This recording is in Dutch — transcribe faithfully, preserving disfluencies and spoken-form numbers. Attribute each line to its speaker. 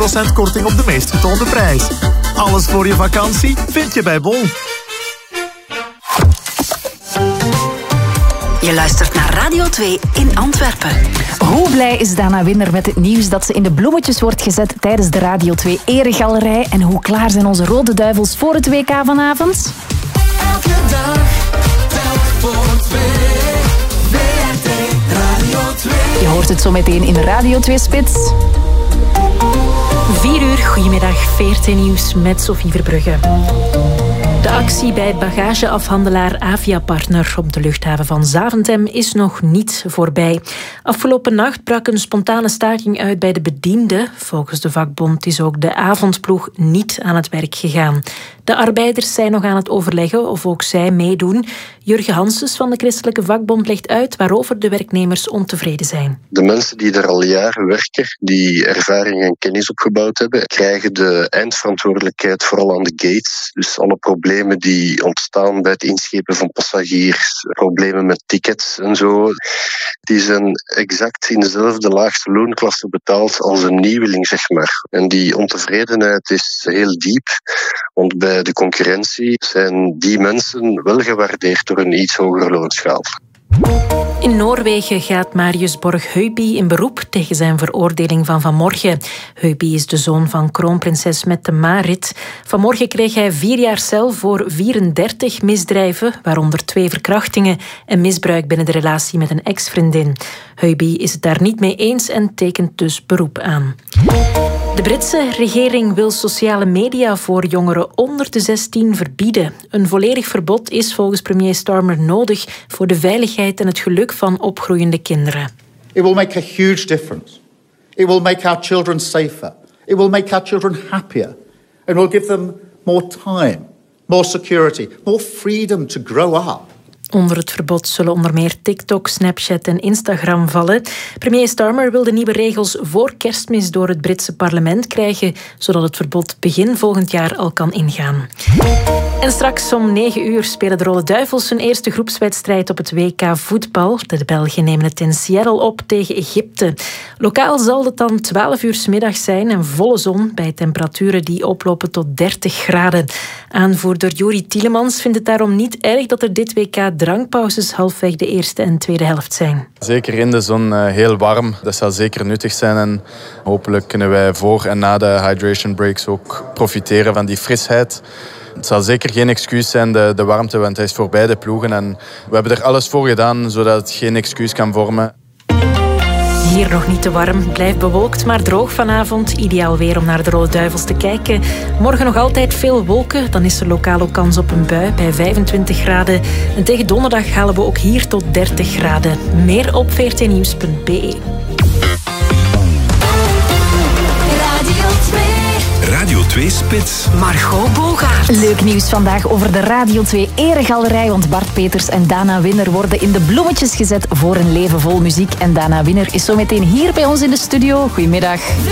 Speaker 1: procent korting op de meest getoonde prijs. Alles voor je vakantie vind je bij Bol.
Speaker 2: Je luistert naar Radio twee in Antwerpen.
Speaker 3: Hoe blij is Dana Winner met het nieuws dat ze in de bloemetjes wordt gezet tijdens de Radio twee Eregalerij? En hoe klaar zijn onze Rode Duivels voor het W K vanavond?
Speaker 4: Elke dag, telk voor twee. V R T Radio twee.
Speaker 3: Je hoort het zo meteen in de Radio twee Spits.
Speaker 5: vier uur, goedemiddag, V R T Nieuws met Sophie Verbrugge. De actie bij bagageafhandelaar Avia Partner op de luchthaven van Zaventem is nog niet voorbij. Afgelopen nacht brak een spontane staking uit bij de bedienden. Volgens de vakbond is ook de avondploeg niet aan het werk gegaan. De arbeiders zijn nog aan het overleggen of ook zij meedoen. Jurgen Hanssens van de Christelijke Vakbond legt uit waarover de werknemers ontevreden zijn.
Speaker 6: De mensen die er al jaren werken, die ervaring en kennis opgebouwd hebben, krijgen de eindverantwoordelijkheid vooral aan de gates. Dus alle problemen die ontstaan bij het inschepen van passagiers, problemen met tickets en zo, die zijn exact in dezelfde laagste loonklasse betaald als een nieuweling, zeg maar. En die ontevredenheid is heel diep, want bij de concurrentie zijn die mensen wel gewaardeerd door een iets hogere loonschaal.
Speaker 5: In Noorwegen gaat Marius Borg-Heuby in beroep tegen zijn veroordeling van vanmorgen. Heuby is de zoon van kroonprinses Mette-Marit. Vanmorgen kreeg hij vier jaar cel voor vierendertig misdrijven, waaronder twee verkrachtingen en misbruik binnen de relatie met een ex-vriendin. Heuby is het daar niet mee eens en tekent dus beroep aan. De Britse regering wil sociale media voor jongeren onder de zestien verbieden. Een volledig verbod is volgens premier Starmer nodig voor de veiligheid en het geluk van opgroeiende kinderen.
Speaker 7: It will make a huge difference. It will make our children safer. It will make our children happier. And will give them more time, more security, more freedom to grow up.
Speaker 5: Onder het verbod zullen onder meer TikTok, Snapchat en Instagram vallen. Premier Starmer wil de nieuwe regels voor Kerstmis door het Britse parlement krijgen, zodat het verbod begin volgend jaar al kan ingaan. En straks om negen uur spelen de Rode Duivels hun eerste groepswedstrijd op het W K voetbal. De Belgen nemen het in Seattle op tegen Egypte. Lokaal zal het dan twaalf uur 's middags zijn en volle zon bij temperaturen die oplopen tot dertig graden. Aanvoerder Juri Tielemans vindt het daarom niet erg dat er dit W K drankpauzes halfweg de eerste en tweede helft zijn.
Speaker 8: Zeker in de zon uh, heel warm. Dat zal zeker nuttig zijn. En hopelijk kunnen wij voor en na de hydration breaks ook profiteren van die frisheid. Het zal zeker geen excuus zijn, de, de warmte, want hij is voor beide ploegen. En we hebben er alles voor gedaan, zodat het geen excuus kan vormen.
Speaker 5: Hier nog niet te warm. Blijft bewolkt, maar droog vanavond. Ideaal weer om naar de Rode Duivels te kijken. Morgen nog altijd veel wolken. Dan is er lokaal ook kans op een bui bij vijfentwintig graden. En tegen donderdag halen we ook hier tot dertig graden. Meer op v r t nieuws punt b e.
Speaker 4: Radio twee Spits.
Speaker 2: Margot Bogaert.
Speaker 3: Leuk nieuws vandaag over de Radio twee Eregalerij, want Bart Peters en Dana Winner worden in de bloemetjes gezet voor een leven vol muziek. En Dana Winner is zo meteen hier bij ons in de studio. Goedemiddag.